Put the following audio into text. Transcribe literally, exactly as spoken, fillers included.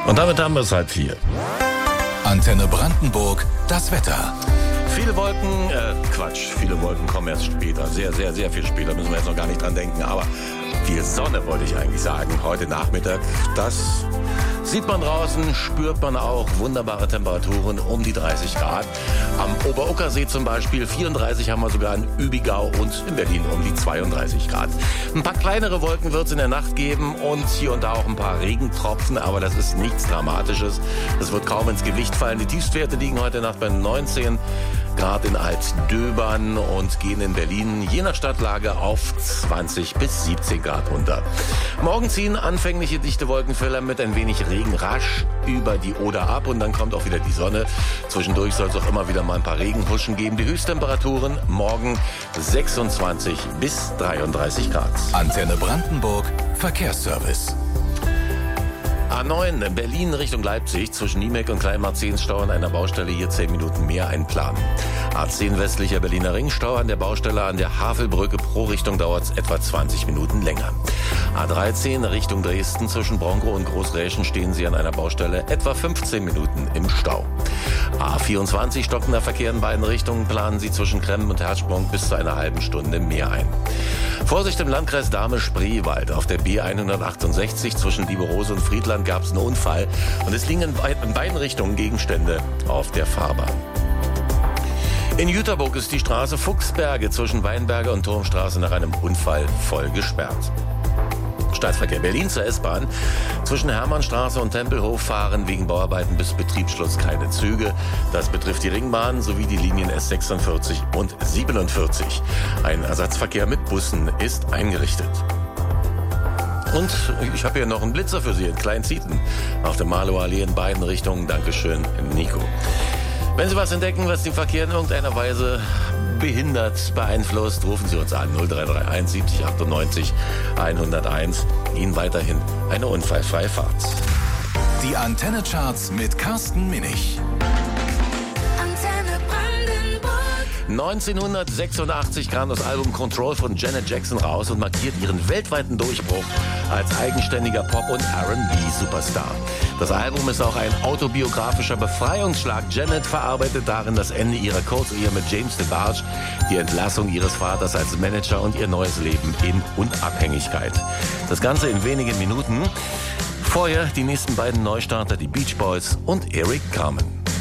Und damit haben wir es halb vier. Antenne Brandenburg, das Wetter. Viele Wolken, äh, Quatsch, viele Wolken kommen erst später. Sehr, sehr, sehr viel später, müssen wir jetzt noch gar nicht dran denken. Aber viel Sonne, wollte ich eigentlich sagen, heute Nachmittag. Das sieht man draußen, spürt man auch. Wunderbare Temperaturen, um die dreißig Grad. Am Oberuckersee zum Beispiel vierunddreißig haben wir sogar in Übigau und in Berlin um die zweiunddreißig Grad. Ein paar kleinere Wolken wird es in der Nacht geben und hier und da auch ein paar Regentropfen, aber das ist nichts Dramatisches. Das wird kaum ins Gewicht fallen. Die Tiefstwerte liegen heute Nacht bei neunzehn Grad in Altdöbern und gehen in Berlin je nach Stadtlage auf zwanzig bis siebzehn Grad runter. Morgen ziehen anfängliche dichte Wolkenfelder mit ein wenig Regen rasch über die Oder ab und dann kommt auch wieder die Sonne. Zwischendurch soll es auch immer wieder mal ein paar Regenhuschen geben. Die Höchsttemperaturen morgen sechsundzwanzig bis dreiunddreißig Grad. Antenne Brandenburg, Verkehrsservice. A neun Berlin Richtung Leipzig zwischen Niemek und Kleinmarzienstau an einer Baustelle hier zehn Minuten mehr einplanen. A zehn westlicher Berliner Ringstau an der Baustelle an der Havelbrücke pro Richtung dauert es etwa zwanzig Minuten länger. A dreizehn Richtung Dresden zwischen Bronkow und Großräschen stehen Sie an einer Baustelle etwa fünfzehn Minuten im Stau. A vierundzwanzig stockender Verkehr in beiden Richtungen planen Sie zwischen Kremmen und Herzsprung bis zu einer halben Stunde mehr ein. Vorsicht im Landkreis Dahme-Spreewald. Auf der B hundertachtundsechzig zwischen Lieberose und Friedland gab es einen Unfall und es liegen in beiden Richtungen Gegenstände auf der Fahrbahn. In Jüterburg ist die Straße Fuchsberge zwischen Weinberger und Turmstraße nach einem Unfall voll gesperrt. Stadtverkehr Berlin zur S-Bahn. Zwischen Hermannstraße und Tempelhof fahren wegen Bauarbeiten bis Betriebsschluss keine Züge. Das betrifft die Ringbahn sowie die Linien S sechsundvierzig und siebenundvierzig. Ein Ersatzverkehr mit Bussen ist eingerichtet. Und ich habe hier noch einen Blitzer für Sie in Kleinzieten auf der Malower Allee in beiden Richtungen. Dankeschön, Nico. Wenn Sie was entdecken, was den Verkehr in irgendeiner Weise behindert, beeinflusst, rufen Sie uns an null drei drei eins siebzig achtundneunzig hunderteins. Ihnen weiterhin eine unfallfreie Fahrt. Die Antenne-Charts mit Carsten Minich. neunzehnhundertsechsundachtzig kam das Album Control von Janet Jackson raus und markiert ihren weltweiten Durchbruch als eigenständiger Pop- und R and B-Superstar. Das Album ist auch ein autobiografischer Befreiungsschlag. Janet verarbeitet darin das Ende ihrer Kurzehe mit James DeBarge, die Entlassung ihres Vaters als Manager und ihr neues Leben in Unabhängigkeit. Das Ganze in wenigen Minuten. Vorher die nächsten beiden Neustarter, die Beach Boys und Eric Carmen.